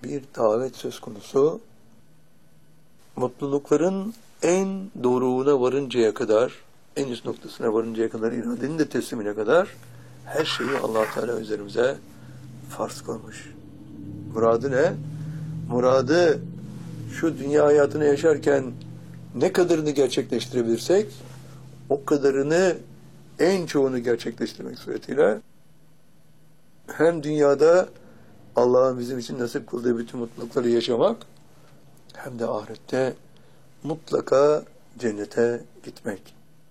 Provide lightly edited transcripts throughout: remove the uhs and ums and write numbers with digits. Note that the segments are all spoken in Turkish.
bir davet söz konusu. Mutlulukların en doruğuna varıncaya kadar, en üst noktasına varıncaya kadar, iradenin de teslimine kadar her şeyi Allah Teala üzerimize farz kılmış. Muradı ne? Muradı şu dünya hayatını yaşarken ne kadarını gerçekleştirebilirsek o kadarını, en çoğunu gerçekleştirmek suretiyle hem dünyada Allah'ın bizim için nasip kıldığı bütün mutlulukları yaşamak, hem de ahirette mutlaka cennete gitmek.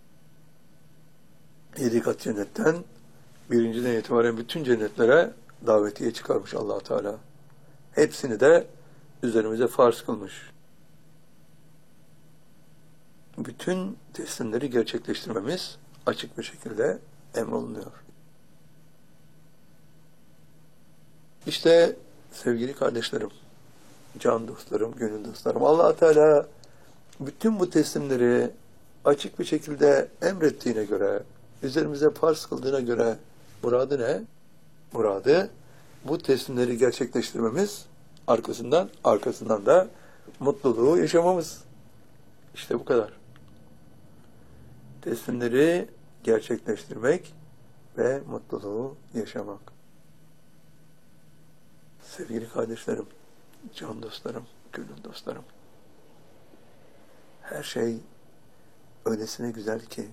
7 kat cennetten birinciden itibaren bütün cennetlere davetiye çıkarmış Allah Teala. Hepsini de üzerimize farz kılmış. Bütün teslimleri gerçekleştirmemiz açık bir şekilde emrolunuyor. İşte sevgili kardeşlerim, can dostlarım, gönül dostlarım, Allah Teala bütün bu teslimleri açık bir şekilde emrettiğine göre, üzerimize farz kıldığına göre muradı ne? Muradı bu teslimleri gerçekleştirmemiz, arkasından da mutluluğu yaşamamız. İşte bu kadar. Teslimleri gerçekleştirmek ve mutluluğu yaşamak. Sevgili kardeşlerim, can dostlarım, gönül dostlarım. Her şey öylesine güzel ki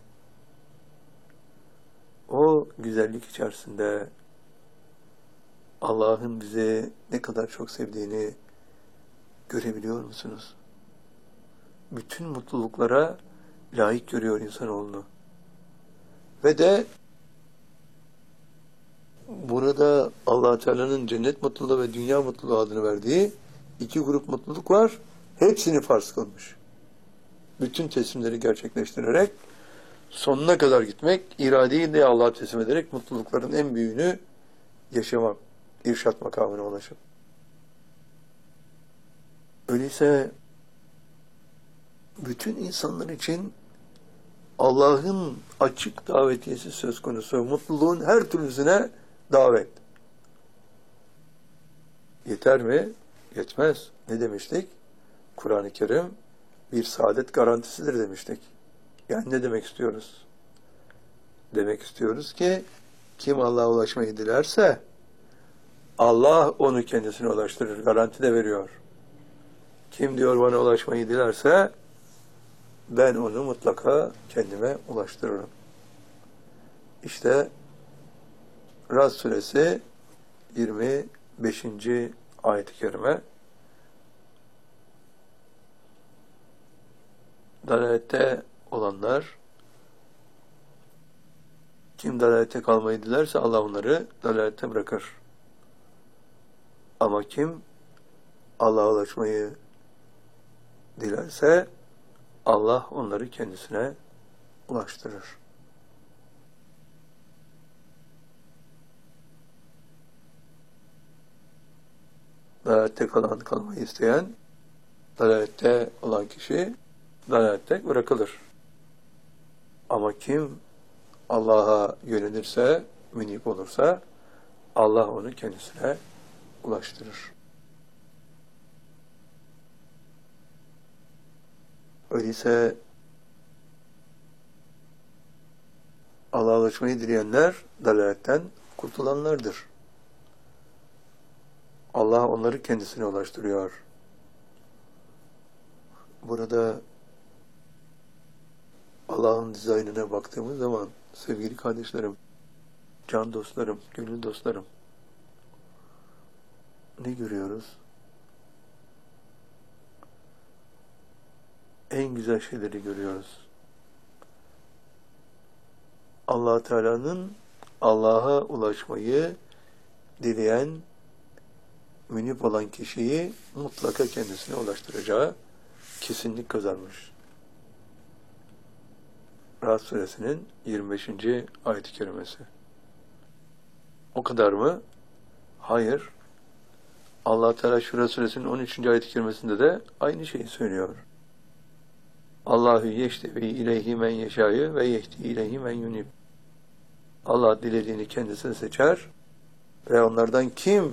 o güzellik içerisinde Allah'ın bizi ne kadar çok sevdiğini görebiliyor musunuz? Bütün mutluluklara layık görüyor insanoğlunu. Ve de burada Allah Teala'nın cennet mutluluğu ve dünya mutluluğu adını verdiği 2 grup mutluluk var. Hepsini farz kılmış. Bütün teslimleri gerçekleştirerek sonuna kadar gitmek, iradeyi de Allah'a teslim ederek mutlulukların en büyüğünü yaşamak, irşat makamına ulaşıp. Öyleyse bütün insanlar için Allah'ın açık davetiyesi söz konusu. Mutluluğun her türlüsüne davet. Yeter mi? Yetmez. Ne demiştik? Kur'an-ı Kerim bir saadet garantisidir demiştik. Yani ne demek istiyoruz? Demek istiyoruz ki kim Allah'a ulaşmayı dilerse Allah onu kendisine ulaştırır. Garanti de veriyor. Kim diyor bana ulaşmayı dilerse ben onu mutlaka kendime ulaştırırım. İşte Rad suresi 25. ayet-i kerime. Dalalette olanlar, kim dalalette kalmayı dilerse Allah onları dalalette bırakır. Ama kim Allah'a ulaşmayı dilerse Allah onları kendisine ulaştırır. Dalalette kalmayı isteyen, dalalette olan kişi dalalette bırakılır. Ama kim Allah'a yönelirse, münip olursa Allah onu kendisine ulaştırır. Öyleyse Allah'a ulaşmayı dileyenler dalaletten kurtulanlardır. Allah onları kendisine ulaştırıyor. Burada Allah'ın dizaynına baktığımız zaman sevgili kardeşlerim, can dostlarım, gönül dostlarım, ne görüyoruz? En güzel şeyleri görüyoruz. Allah Teala'nın Allah'a ulaşmayı dileyen, münip olan kişiyi mutlaka kendisine ulaştıracağı kesinlik kazanmış. Rad suresinin 25. ayet-i kerimesi. O kadar mı? Hayır. Allah Teala Şura suresinin 13. ayet-i kerimesinde de aynı şeyi söylüyor. Allahu yeştebi ileyhi men yeşâ'yı ve yehdi ileyhi men yunib. Allah dilediğini kendisine seçer ve onlardan kim